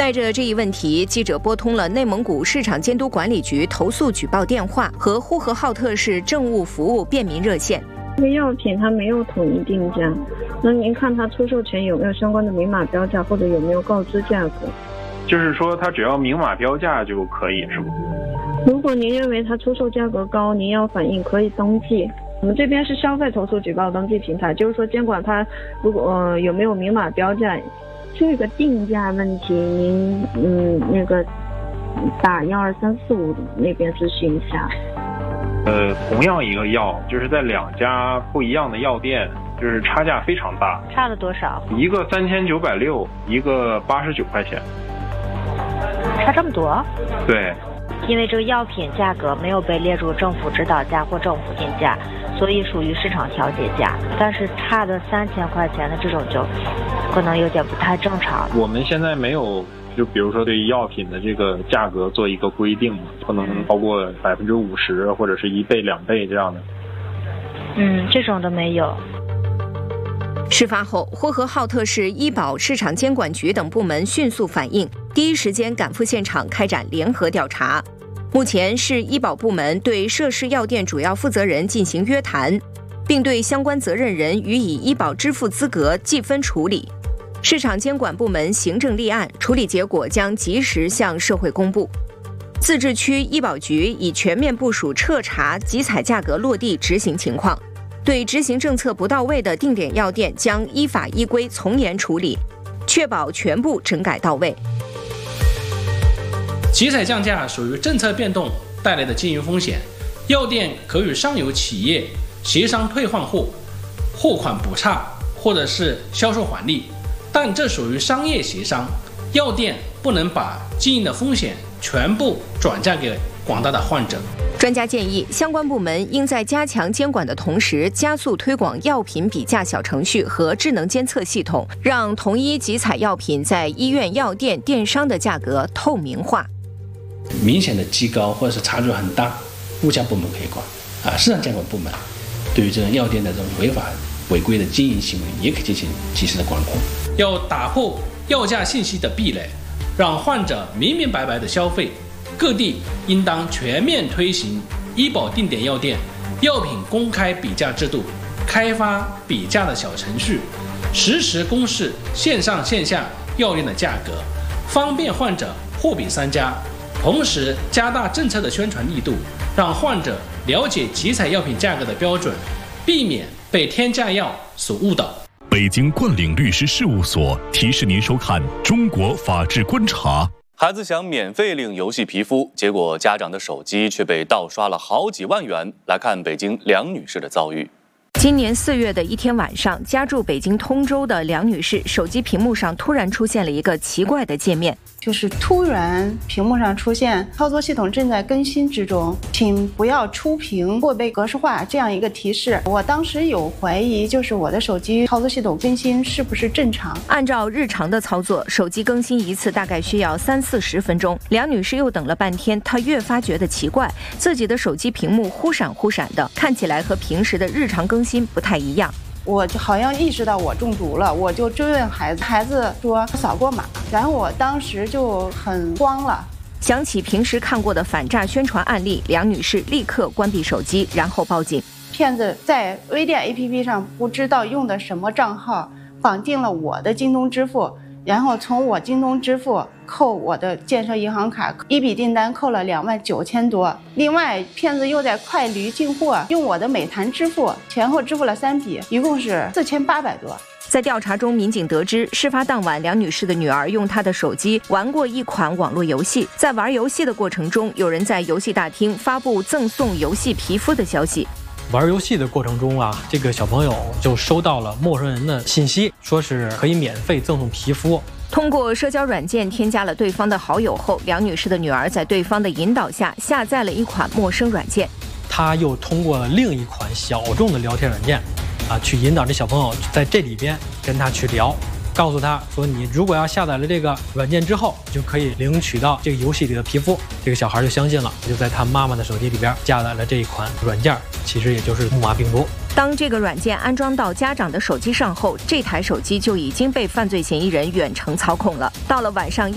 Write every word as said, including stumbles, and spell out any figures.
带着这一问题，记者拨通了内蒙古市场监督管理局投诉举报电话和呼和浩特市政务服务便民热线。 这个药品它没有统一定价，那您看它出售前有没有相关的明码标价，或者有没有告知价格？ 就是说，它只要明码标价就可以，是吗？ 如果您认为它出售价格高，您要反映可以登记。我们这边是消费投诉举报登记平台，就是说监管它如果呃有没有明码标价，这个定价问题，您嗯那个打幺二三四五那边咨询一下。 呃，同样一个药，就是在两家不一样的药店，就是差价非常大。 差了多少？ 一个三千九百六，一个八十九块钱。 差这么多？ 对。 因为这个药品价格没有被列入政府指导价或政府定价，所以属于市场调节价。但是差的三千块钱的这种就可能有点不太正常。 我们现在没有，就比如说对药品的这个价格做一个规定，不能超过百分之五十或者是一倍两倍这样的。 嗯，这种都没有。 事发后，呼和浩特市医保市场监管局等部门迅速反应，第一时间赶赴现场开展联合调查。目前，市医保部门对涉事药店主要负责人进行约谈，并对相关责任人予以医保支付资格计分处理。市场监管部门行政立案，处理结果将及时向社会公布。自治区医保局已全面部署彻查集采价格落地执行情况。对执行政策不到位的定点药店将依法依规从严处理，确保全部整改到位。 集采降价属于政策变动带来的经营风险，药店可与上游企业协商退换货、货款补差或者是销售返利，但这属于商业协商，药店不能把经营的风险全部转嫁给广大的患者。 专家建议，相关部门应在加强监管的同时，加速推广药品比价小程序和智能监测系统，让同一集采药品在医院、药店、电商的价格透明化。 明显的畸高或者是差距很大，物价部门可以管啊，市场监管部门对于这种药店的这种违法违规的经营行为也可以进行及时的管控。要打破药价信息的壁垒，让患者明明白白的消费。各地应当全面推行医保定点药店药品公开比价制度，开发比价的小程序，实时公示线上线下药店的价格，方便患者货比三家。同时加大政策的宣传力度，让患者了解集采药品价格的标准，避免被天价药所误导。 北京冠领律师事务所提示您收看中国法治观察。 孩子想免费领游戏皮肤，结果家长的手机却被盗刷了好几万元。来看北京梁女士的遭遇。 今年四月的一天晚上，家住北京通州的梁女士手机屏幕上突然出现了一个奇怪的界面， 就是突然屏幕上出现操作系统正在更新之中，请不要出屏或被格式化这样一个提示。我当时有怀疑，就是我的手机操作系统更新是不是正常。 按照日常的操作，手机更新一次大概需要三四十分钟。梁女士又等了半天，她越发觉得奇怪，自己的手机屏幕忽闪忽闪的，看起来和平时的日常更新不太一样。 我就好像意识到我中毒了，我就追问孩子，孩子说扫过码，然后我当时就很慌了。 想起平时看过的反诈宣传案例，梁女士立刻关闭手机，然后报警。 骗子在微店 A P P 上不知道用的什么账号，绑定了我的京东支付，然后从我京东支付扣我的建设银行卡，一笔订单扣了两万九千多。另外，骗子又在快驴进货用我的美团支付，前后支付了三笔，一共是四千八百多。 在调查中，民警得知，事发当晚，梁女士的女儿用她的手机玩过一款网络游戏，在玩游戏的过程中，有人在游戏大厅发布赠送游戏皮肤的消息。 玩游戏的过程中啊，这个小朋友就收到了陌生人的信息，说是可以免费赠送皮肤。 通过社交软件添加了对方的好友后，梁女士的女儿在对方的引导下下载了一款陌生软件。 她又通过了另一款小众的聊天软件啊，去引导这小朋友在这里边跟他去聊，告诉他说，你如果要下载了这个软件之后，就可以领取到这个游戏里的皮肤。这个小孩就相信了，就在他妈妈的手机里边下载了这一款软件，其实也就是木马病毒。 当这个软件安装到家长的手机上后，这台手机就已经被犯罪嫌疑人远程操控了。到了晚上